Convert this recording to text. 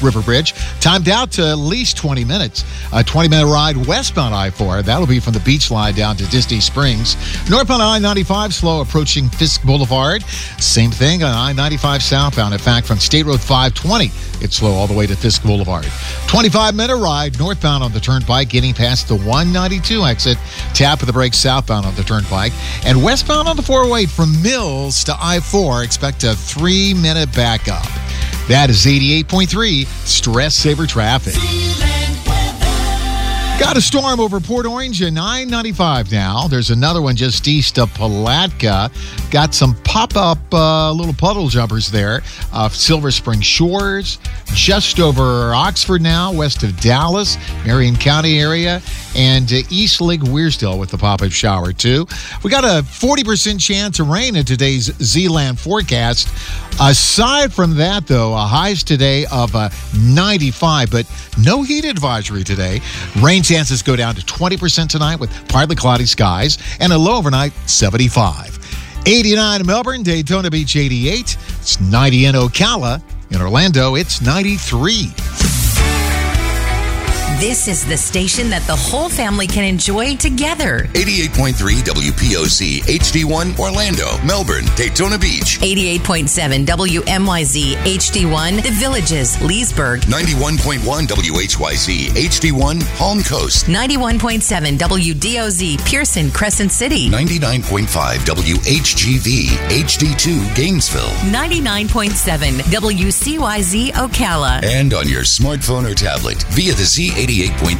River Bridge. Timed out to at least 20 minutes. A 20-minute ride westbound I-4. That'll be from the Beach Line down to Disney Springs. Northbound I-95 slow approaching Fisk Boulevard. Same thing on I-95 southbound. In fact, from State Road 520, it's slow all the way to Fisk Boulevard. 25-minute ride northbound on the Turnpike, getting past the 192 exit. Tap of the brakes southbound on the Turnpike. And westbound on the 408 from Mills to I-4, expect a 3-minute backup. That is 88.3 Stress Saver Traffic. Got a storm over Port Orange and I-95 now. There's another one just east of Palatka. Got some pop-up little puddle jumpers there. Silver Spring Shores, just over Oxford now, west of Dallas, Marion County area, and East Lake Weirsdale with the pop-up shower too. We got a 40% chance of rain in today's Z-Land forecast. Aside from that, though, highs today of 95, but no heat advisory today. Rain chances go down to 20% tonight with partly cloudy skies and a low overnight 75. 89 in Melbourne, Daytona Beach 88. It's 90 in Ocala. In Orlando, it's 93. This is the station that the whole family can enjoy together. 88.3 WPOC HD1 Orlando, Melbourne, Daytona Beach. 88.7 WMYZ HD1 The Villages, Leesburg. 91.1 WHYZ HD1 Palm Coast. 91.7 WDOZ Pearson, Crescent City. 99.5 WHGV HD2 Gainesville. 99.7 WCYZ Ocala. And on your smartphone or tablet via the Z88.3